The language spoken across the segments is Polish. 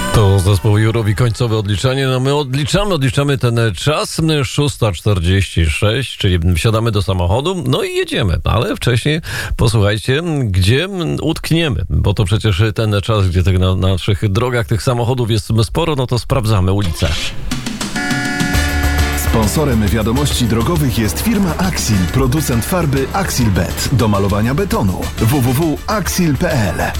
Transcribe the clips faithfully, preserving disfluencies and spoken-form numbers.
To zespół Jurowi, końcowe odliczanie. No my odliczamy, odliczamy ten czas. szósta czterdzieści sześć, czyli wsiadamy do samochodu, no i jedziemy. Ale wcześniej posłuchajcie, gdzie utkniemy, bo to przecież ten czas, gdzie tych na, na naszych drogach tych samochodów jest sporo, no to sprawdzamy ulicę. Sponsorem wiadomości drogowych jest firma Axil, producent farby Axilbet do malowania betonu. w w w kropka axil kropka p l.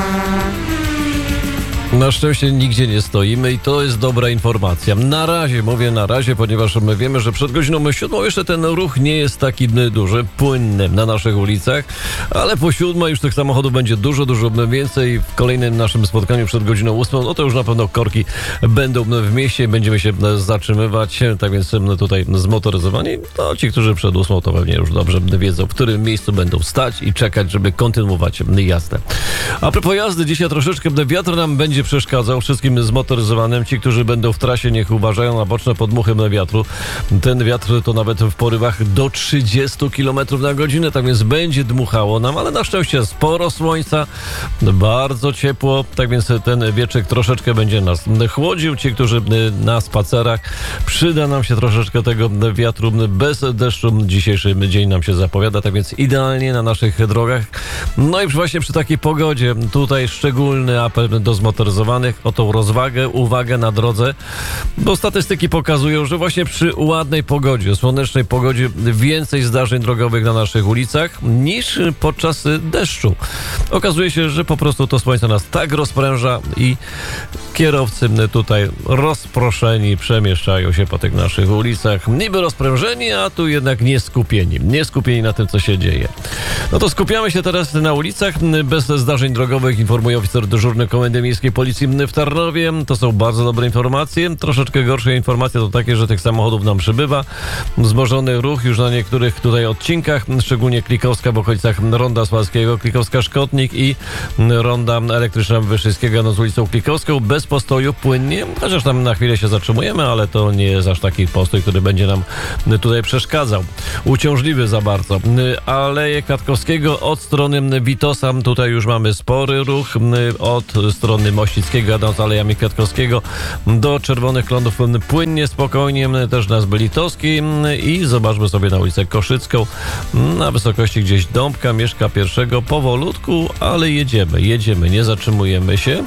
Na szczęście nigdzie nie stoimy i to jest dobra informacja. Na razie, mówię na razie, ponieważ my wiemy, że przed godziną siódmą jeszcze ten ruch nie jest taki duży, płynny na naszych ulicach, ale po siódmej już tych samochodów będzie dużo, dużo więcej. W kolejnym naszym spotkaniu przed godziną ósmą, no to już na pewno korki będą w mieście i będziemy się zatrzymywać, tak więc tutaj zmotoryzowani, no ci, którzy przed ósmą, to pewnie już dobrze wiedzą, w którym miejscu będą stać i czekać, żeby kontynuować jazdę. A propos jazdy, dzisiaj troszeczkę wiatr nam będzie przeszkadzał wszystkim zmotoryzowanym. Ci, którzy będą w trasie, niech uważają na boczne podmuchy wiatru. Ten wiatr to nawet w porywach do trzydziestu kilometrów na godzinę, tak więc będzie dmuchało nam, ale na szczęście sporo słońca, bardzo ciepło, tak więc ten wieczek troszeczkę będzie nas chłodził. Ci, którzy na spacerach, przyda nam się troszeczkę tego wiatru bez deszczu. Dzisiejszy dzień nam się zapowiada, tak więc idealnie na naszych drogach. No i właśnie przy takiej pogodzie, tutaj szczególny apel do zmotoryzowanych o tą rozwagę, uwagę na drodze, bo statystyki pokazują, że właśnie przy ładnej pogodzie, słonecznej pogodzie więcej zdarzeń drogowych na naszych ulicach niż podczas deszczu. Okazuje się, że po prostu to słońce nas tak rozpręża i kierowcy tutaj rozproszeni przemieszczają się po tych naszych ulicach. Niby rozprężeni, a tu jednak nieskupieni. Nieskupieni na tym, co się dzieje. No to skupiamy się teraz na ulicach. Bez zdarzeń drogowych, informuje oficer dyżurny Komendy Miejskiej Policji w Tarnowie. To są bardzo dobre informacje. Troszeczkę gorsze informacje to takie, że tych samochodów nam przybywa. Wzmożony ruch już na niektórych tutaj odcinkach, szczególnie Klikowska w okolicach Ronda Sławskiego, Klikowska-Szkotnik i Ronda Elektryczna Wyszyńskiego no z ulicą Klikowską. Bez postoju, płynnie, chociaż tam na chwilę się zatrzymujemy, ale to nie jest aż taki postój, który będzie nam tutaj przeszkadzał. Uciążliwy za bardzo. Aleje Kwiatkowskiego od strony Witosa, tutaj już mamy spory ruch. Od strony Mościckiego, jadąc alejami Kwiatkowskiego do Czerwonych Klonów płynnie, spokojnie, też na Zbylitowskiej i zobaczmy sobie na ulicę Koszycką, na wysokości gdzieś Dąbka, Mieszka pierwszego, powolutku, ale jedziemy, jedziemy, nie zatrzymujemy się.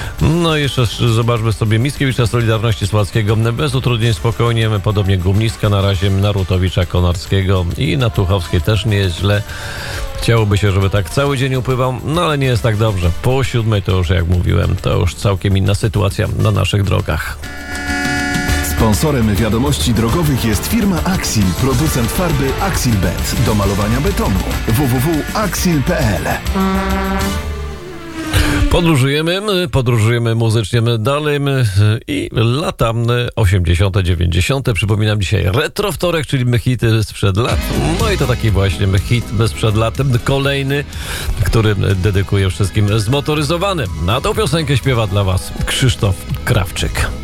No i jeszcze zobaczmy sobie Mickiewicza, Solidarności Słowackiego, bez utrudnień, spokojnie, podobnie Gumniska, na razie Narutowicza, Konarskiego i na Tuchowskiej też nie jest źle. Chciałoby się, żeby tak cały dzień upływał, no ale nie jest tak dobrze. Po siódmej to już, jak mówiłem, to już całkiem inna sytuacja na naszych drogach. Sponsorem wiadomości drogowych jest firma Axil, producent farby Axilbet do malowania betonu. w w w kropka axil kropka p l. Podróżujemy, podróżujemy muzycznie dalej i lata osiemdziesiąte, dziewięćdziesiąte. Przypominam dzisiaj retro wtorek, czyli hity sprzed lat. No i to taki właśnie hit sprzed lat, kolejny, który dedykuję wszystkim zmotoryzowanym. Na tą piosenkę śpiewa dla was Krzysztof Krawczyk.